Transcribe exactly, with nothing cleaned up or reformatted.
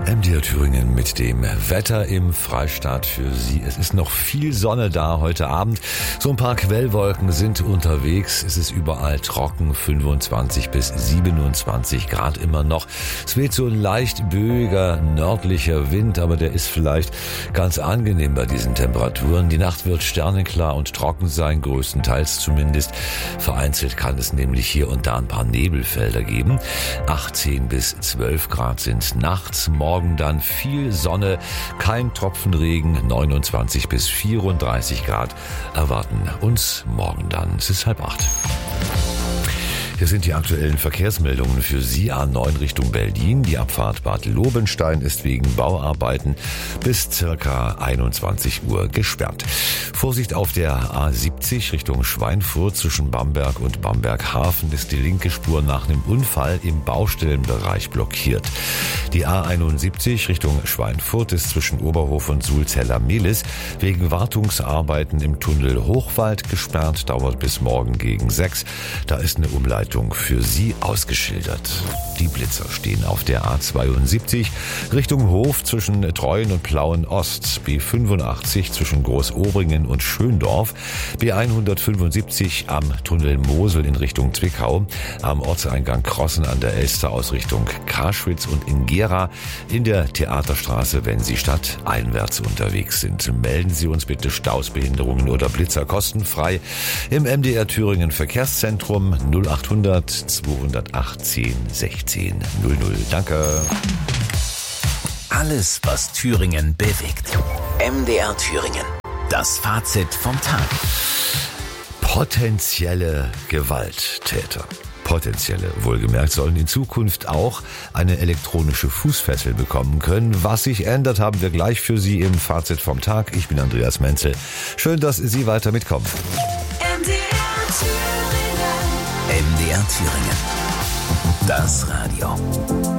M D R Thüringen mit dem Wetter im Freistaat für Sie. Es ist noch viel Sonne da heute Abend. So ein paar Quellwolken sind unterwegs. Es ist überall trocken, fünfundzwanzig bis siebenundzwanzig Grad immer noch. Es weht so ein leicht böiger nördlicher Wind, aber der ist vielleicht ganz angenehm bei diesen Temperaturen. Die Nacht wird sternenklar und trocken sein, größtenteils zumindest. Vereinzelt kann es nämlich hier und da ein paar Nebelfelder geben. achtzehn bis zwölf Grad sind nachts. Morgen dann viel Sonne, kein Tropfen Regen, neunundzwanzig bis vierunddreißig Grad erwarten uns morgen dann. Es ist halb acht. Hier sind die aktuellen Verkehrsmeldungen für Sie. A neun Richtung Berlin. Die Abfahrt Bad Lobenstein ist wegen Bauarbeiten bis circa einundzwanzig Uhr gesperrt. Vorsicht auf der A siebzig Richtung Schweinfurt. Zwischen Bamberg und Bamberg-Hafen ist die linke Spur nach einem Unfall im Baustellenbereich blockiert. Die A einundsiebzig Richtung Schweinfurt ist zwischen Oberhof und Sulzeller-Mehlis wegen Wartungsarbeiten im Tunnel Hochwald gesperrt. Dauert bis morgen gegen sechs. Da ist eine Umleitung für Sie ausgeschildert. Die Blitzer stehen auf der A zweiundsiebzig Richtung Hof zwischen Treuen und Plauen Ost, B fünfundachtzig zwischen Großobringen und Schöndorf, B hundertfünfundsiebzig am Tunnel Mosel in Richtung Zwickau, am Ortseingang Krossen an der Elster aus Richtung Kraschwitz und in Gera in der Theaterstraße, wenn Sie stadteinwärts unterwegs sind. Melden Sie uns bitte Staus, Behinderungen oder Blitzer kostenfrei im M D R Thüringen Verkehrszentrum null achthundert zweihundertachtzehn sechzehn null null. Danke. Alles, was Thüringen bewegt. M D R Thüringen. Das Fazit vom Tag. Potenzielle Gewalttäter. Potenzielle, wohlgemerkt, sollen in Zukunft auch eine elektronische Fußfessel bekommen können. Was sich ändert, haben wir gleich für Sie im Fazit vom Tag. Ich bin Andreas Menzel. Schön, dass Sie weiter mitkommen. M D R Thüringen. M D R Thüringen. Das Radio.